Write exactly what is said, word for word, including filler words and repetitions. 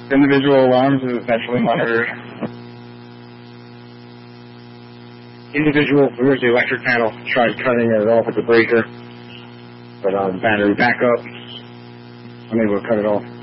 Individual alarms is eventually monitored. Individual, where's the electric panel? Tried cutting it off with the breaker, but um, battery backup. Unable to cut it off.